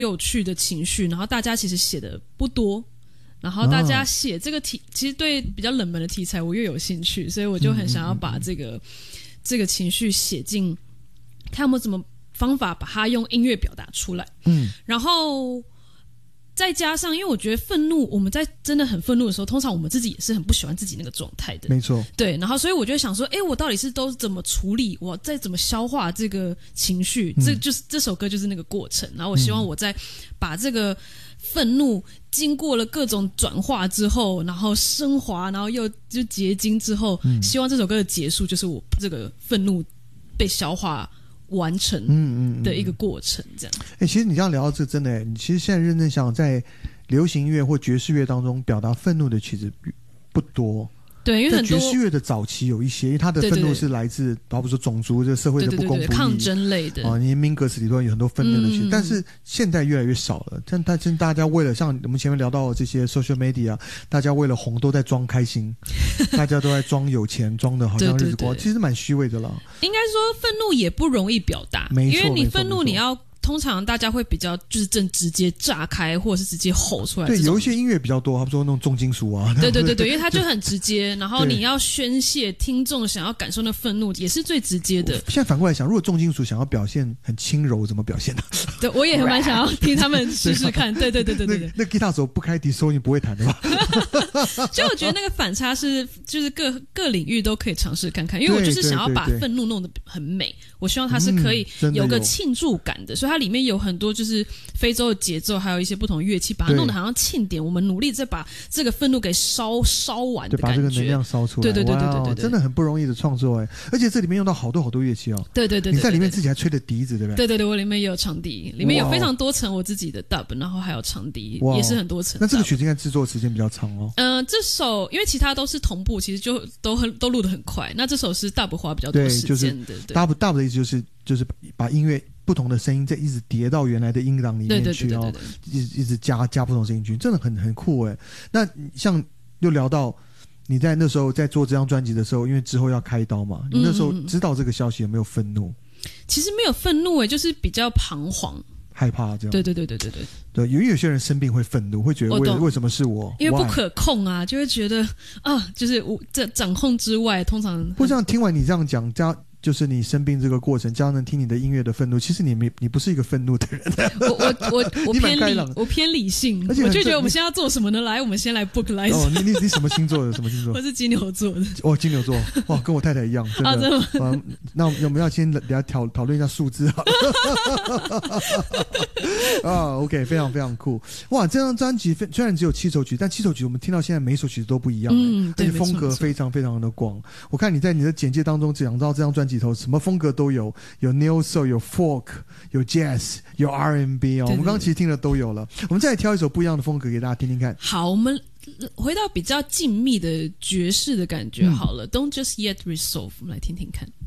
有趣的情绪，然后大家其实写的不多，然后大家写这个其实对比较冷门的题材我越有兴趣，所以我就很想要把这个情绪写进，看有没有什么方法把它用音乐表达出来。然后再加上，因为我觉得愤怒，我们在真的很愤怒的时候，通常我们自己也是很不喜欢自己那个状态的。 没错。 对，然后所以我就想说，我到底是都怎么处理，我再怎么消化这个情绪，这首歌就是那个过程。然后我希望我在把这个愤怒经过了各种转化之后，然后升华，然后又就结晶之后，希望这首歌的结束就是我这个愤怒被消化完成的一个过程，这样。 其实你这样聊到这真的，你其实现在认真想，在流行乐或爵士乐当中表达愤怒的其实不多。 对，因为很多爵士乐的早期有一些，因为他的愤怒是来自，包括说种族这个社会的不公不义、 抗争类的啊，你民歌词里头有很多愤怒的曲，但是现在越来越少了。但大家为了像我们前面聊到的这些 social media， 大家为了红都在装开心，大家都在装有钱，装的好像日子过，其实蛮虚伪的啦。 应该说愤怒也不容易表达，因为你愤怒你要。通常大家会比较就是直接炸开，或者是直接吼出来。 对，有一些音乐比较多，他们说那种重金属啊。 对，因为它就很直接，然后你要宣泄，听众想要感受那愤怒，也是最直接的。 现在反过来想，如果重金属想要表现很轻柔，怎么表现呢？ 对，我也蛮想要听他们试试看。对。 那吉他手不开低收，你不会弹的吧？ 所以我觉得那个反差是，就是各领域都可以尝试看看，因为我就是想要把愤怒弄得很美，我希望它是可以有个庆祝感的，所以它里面有很多就是非洲的节奏，还有一些不同的乐器，把它弄得好像庆典。我们努力再把这个愤怒给烧完的感觉， 把这个能量烧出来。对，真的很不容易的创作而且这里面用到好多乐器哦。 对， 你在里面自己还吹的笛子，对不对？对，我里面也有长笛，里面有非常多层我自己的 dub， 然后还有长笛，也是很多层。 那这个曲子应该制作时间比较长哦。 这首因为其他都是同步，其实就都录得很快。那这首是 dub 花比较多时间的。 对，dub 的意思就是把音乐不同的声音再一直叠到原来的音档里面去，然后一直加不同声音去，真的很酷哎。那像又聊到你在那时候在做这张专辑的时候，因为之后要开刀嘛，你那时候知道这个消息有没有愤怒？ 其实没有愤怒就是比较彷徨。 害怕这样。 对， 有些人生病会愤怒，会觉得为什么是我？ 因为不可控啊，就会觉得就是这掌控之外，通常或这样听完你这样讲，就是你生病这个过程，加上听你的音乐的愤怒，其实你不是一个愤怒的人。 我偏理性，而且我就觉得我们现在要做什么呢？来，我们先来 book 来。 你什么星座的？什么星座？ 我是金牛座的。 金牛座，哇，跟我太太一样，真的。真的吗？那我们要先聊讨论一下数字好了。OK， 非常非常酷。哇，这张专辑虽然只有7首曲，但7首曲我们听到现在每一首曲子都不一样，而且风格非常非常的广。我看你在你的简介当中讲到这张专辑里头什么风格都有neo soul， 有 folk， 有 jazz， 有 R&B 我们刚刚其实听的都有了。我们再来挑一首不一样的风格给大家听听看。 好，我们回到比较静谧的爵士的感觉好了。Don't just yet resolve， 我们来听听看。